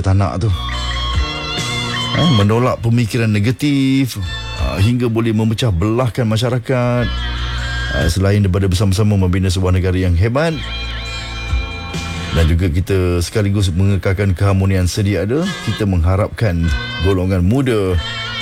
ketanak tu. Menolak pemikiran negatif, hingga boleh memecah belahkan masyarakat. Selain daripada bersama-sama membina sebuah negara yang hebat, dan juga kita sekaligus mengekalkan keharmonian sedia ada, kita mengharapkan golongan muda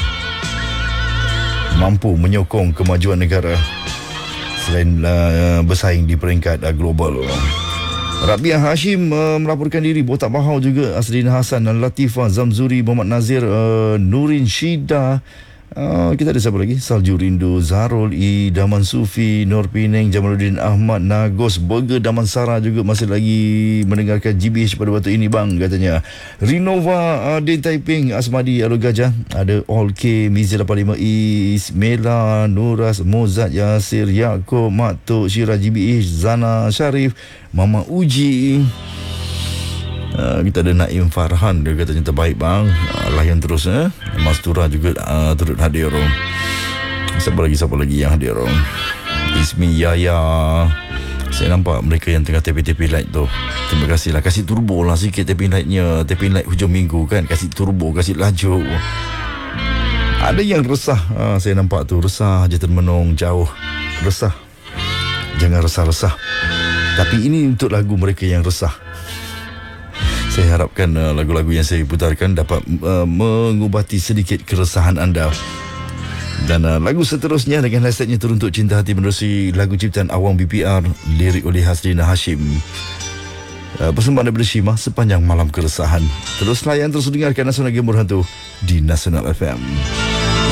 mampu menyokong kemajuan negara selain bersaing di peringkat global. Rabiah Hashim melaporkan diri. Botak Bahau juga Asdina Hassan, Latifah, Zamzuri, Muhammad Nazir, Nurin Shida. Kita ada siapa lagi? Salju Rindu, Zarul I, Daman Sufi, Nur Pineng, Jamaluddin Ahmad, Nagos Burger, Daman Sarah juga masih lagi mendengarkan GBH pada waktu ini bang, katanya. Rinova, Din Taiping, Asmadi, Alur Gajah, ada All K, Mizi 85I, Ismela, Nuras, Mozart, Yasir, Yaakob, Matuk, Syirah GBH, Zana Syarif, Mama Uji. Kita ada Naim Farhan, dia katanya terbaik bang, layan terus. Mas Tura juga turut hadir. Siapa lagi yang hadir? Ismi, Yaya. Saya nampak mereka yang tengah tepi-tepi light tu. Terima kasih lah. Kasih turbo lah sikit tepi lightnya. Tepi light hujung minggu kan, kasih turbo, kasih laju. Ada yang resah, saya nampak tu. Resah je termenung jauh. Resah, jangan resah-resah. Tapi ini untuk lagu mereka yang resah. Saya harapkan lagu-lagu yang saya putarkan dapat mengubati sedikit keresahan anda. Dan lagu seterusnya dengan hashtagnya Teruntuk Cinta Hati menerusi lagu ciptaan Awang BPR, lirik oleh Hasrina Hashim. Persembahan daripada Shima, Sepanjang Malam Keresahan. Terus layan, terus dengarkan Nasional Gemur Hantu di Nasional FM.